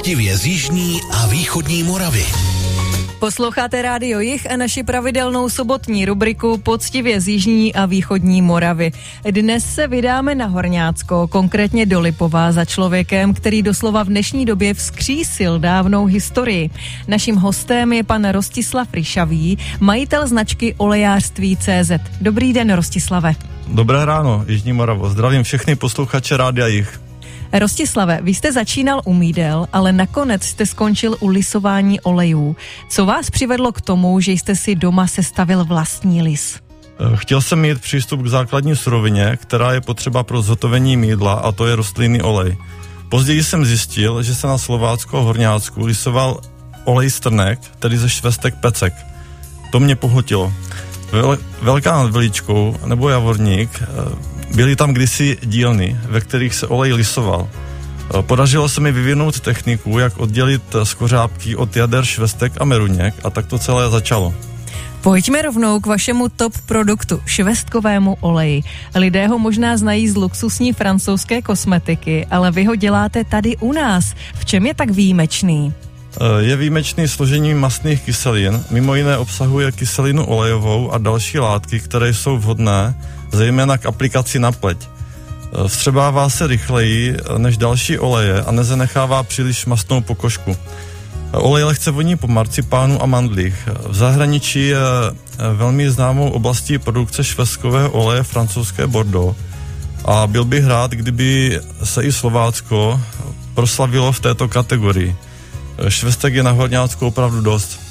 poctivě z jižní a východní Moravy. Posloucháte Rádio Jih a naši pravidelnou sobotní rubriku Poctivě z jižní a východní Moravy. Dnes se vydáme na Horňácko, konkrétně do Lipova, za člověkem, který doslova v dnešní době vzkřísil dávnou historii. Naším hostem je pan Rostislav Ryšavý, majitel značky Olejářství.cz. Dobrý den, Rostislave. Dobré ráno, Jižní Moravo. Zdravím všechny posluchače Rádia Jih. Rostislave, vy jste začínal u mídel, ale nakonec jste skončil u lisování olejů. Co vás přivedlo k tomu, že jste si doma sestavil vlastní lis? Chtěl jsem mít přístup k základní surovině, která je potřeba pro zhotovení mýdla, a to je rostlinný olej. Později jsem zjistil, že se na Slovácku a Horňácku lisoval olej z trnek, tedy ze švestek pecek. To mě pohltilo. Velká nad Veličkou nebo Javorník byly tam kdysi dílny, ve kterých se olej lisoval. Podařilo se mi vyvinout techniku, jak oddělit skořápky od jader švestek a meruněk, a tak to celé začalo. Pojďme rovnou k vašemu top produktu, švestkovému oleji. Lidé ho možná znají z luxusní francouzské kosmetiky, ale vy ho děláte tady u nás. V čem je tak výjimečný? Je výjimečný složením mastných kyselin, mimo jiné obsahuje kyselinu olejovou a další látky, které jsou vhodné zejména k aplikaci na pleť. Vstřebává se rychleji než další oleje a nezanechává příliš mastnou pokožku. Olej lehce voní po marcipánu a mandlích. V zahraničí je velmi známou oblastí produkce švestkového oleje francouzské Bordeaux a byl bych rád, kdyby se i Slovácko proslavilo v této kategorii. Švestek je na Horňácku opravdu dost.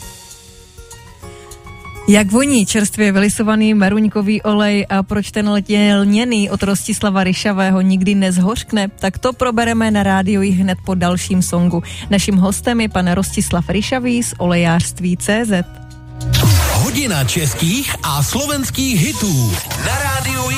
Jak voní čerstvě vylisovaný meruňkový olej a proč ten lněný od Rostislava Ryšavého nikdy nezhořkne, tak to probereme na Rádiu Jih hned po dalším songu. Naším hostem je pan Rostislav Ryšavý z Olejářství.cz. Hodina českých a slovenských hitů na Rádiu Jih.